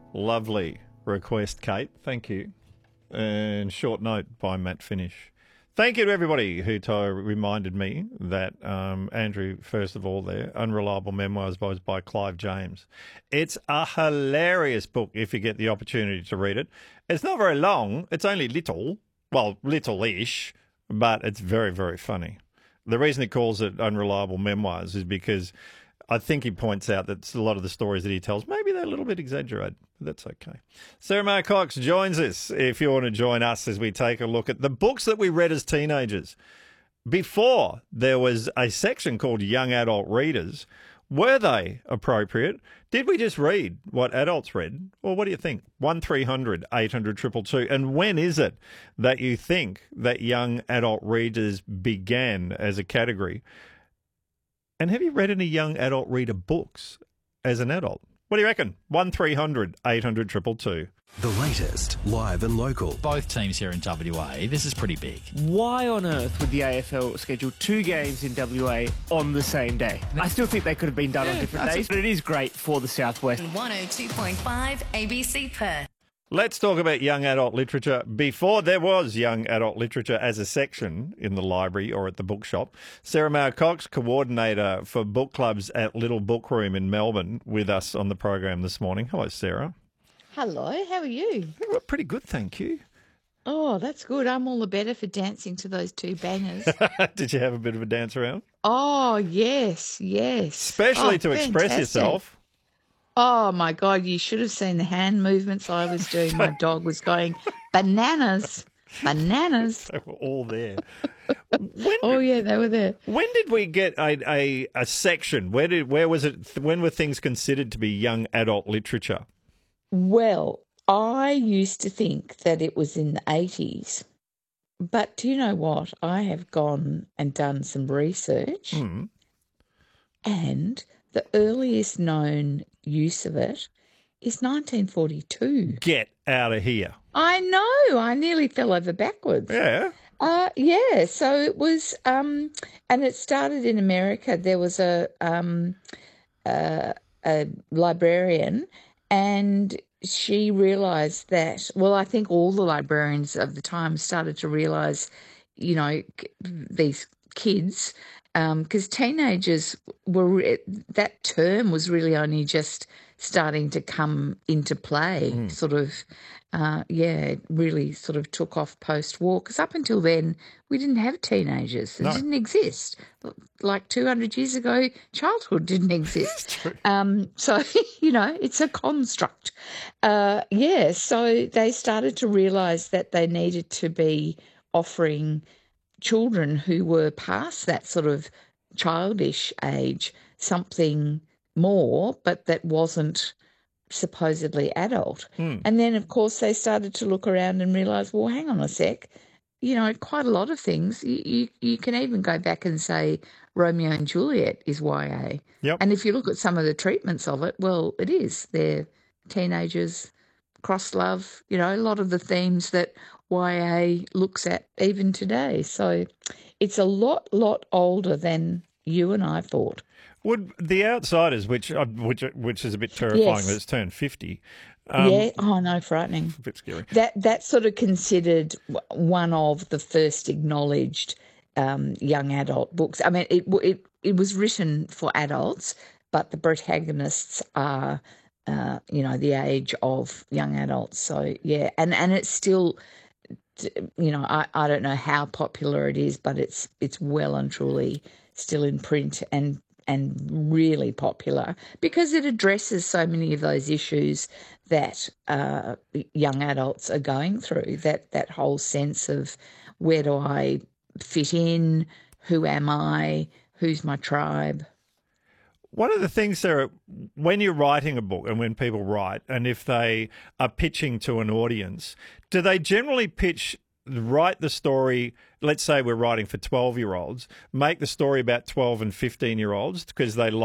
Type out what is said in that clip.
Lovely request, Kate. Thank you. And short note by Matt Finish. Thank you to everybody who reminded me that Andrew, first of all, there, Unreliable Memoirs by Clive James. It's a hilarious book if you get the opportunity to read it. It's not very long. It's only little-ish, but it's very, very funny. The reason he calls it Unreliable Memoirs is because I think he points out that a lot of the stories that he tells, maybe they're a little bit exaggerated. But that's okay. Sarah Mar Cox joins us if you want to join us as we take a look at the books that we read as teenagers. Before there was a section called Young Adult Readers. Were they appropriate? Did we just read what adults read? Or what do you think? 1300 800 222. And when is it that you think that young adult readers began as a category? And have you read any young adult reader books as an adult? What do you reckon? 1300 800 222. The latest, live and local. Both teams here in WA, this is pretty big. Why on earth would the AFL schedule 2 games in WA on the same day? I still think they could have been done on different days, but it is great for the Southwest. 102.5 ABC Perth. Let's talk about young adult literature. Before there was young adult literature as a section in the library or at the bookshop, Sarah Mar Cox, coordinator for book clubs at Little Book Room in Melbourne, with us on the program this morning. Hello, Sarah. Hello, how are you? Pretty good, thank you. Oh, that's good. I'm all the better for dancing to those 2 bangers. Did you have a bit of a dance around? Oh, yes. Especially to express yourself. Oh, my God, you should have seen the hand movements I was doing. My dog was going, bananas. They were all there. Yeah, they were there. When did we get a section? When were things considered to be young adult literature? Well, I used to think that it was in the 80s. But do you know what? I have gone and done some research. And the earliest known use of it is 1942. Get out of here. I know. I nearly fell over backwards. Yeah. Yeah. So it was, and it started in America. There was a librarian, and she realised that, well, I think all the librarians of the time started to realise, you know, these kids, because teenagers that term was really only just starting to come into play, really sort of took off post-war. Because up until then, we didn't have teenagers. It didn't exist. Like 200 years ago, childhood didn't exist. So, you know, it's a construct. So they started to realise that they needed to be offering children who were past that sort of childish age something more, but that wasn't supposedly adult. And then, of course, they started to look around and realise, well, hang on a sec, you know, quite a lot of things. You can even go back and say Romeo and Juliet is YA. Yep. And if you look at some of the treatments of it, well, it is. They're teenagers, cross love, you know, a lot of the themes that YA looks at even today. So it's a lot older than you and I thought. Would The Outsiders, which is a bit terrifying, that it's turned 50. Frightening. A bit scary. That's sort of considered one of the first acknowledged young adult books. I mean, it was written for adults, but the protagonists are, the age of young adults. So, yeah, and it's still, you know, I don't know how popular it is, but it's well and truly still in print and really popular because it addresses so many of those issues that young adults are going through, that whole sense of where do I fit in, who am I, who's my tribe. One of the things, Sarah, when you're writing a book and when people write, and if they are pitching to an audience, do they generally write the story, let's say we're writing for 12-year-olds, make the story about 12 and 15-year-olds because they